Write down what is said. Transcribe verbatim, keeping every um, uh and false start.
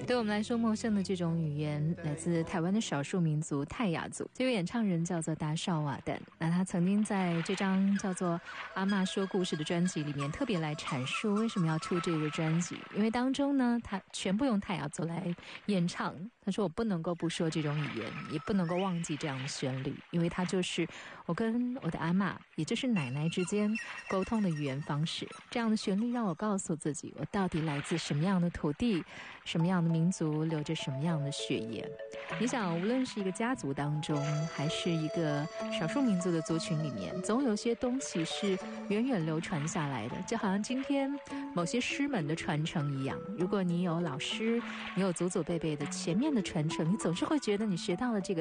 对我们来说陌生的这种语言来自台湾的少数民族泰雅族，这位演唱人叫做达绍瓦旦。那他曾经在这张叫做阿嬷说故事的专辑里面特别来阐述为什么要出这个专辑，因为当中呢他全部用泰雅族来演唱。他说我不能够不说这种语言，也不能够忘记这样的旋律，因为它就是我跟我的阿嬷也就是奶奶之间沟通的语言方式。这样的旋律让我告诉自己我到底来自什么样的土地，什么样的民族，流着什么样的血液。你想无论是一个家族当中还是一个少数民族的族群里面，总有些东西是远远流传下来的，就好像今天某些师门的传承一样。如果你有老师，你有祖祖辈辈的前面的传承，你总是会觉得你学到了这个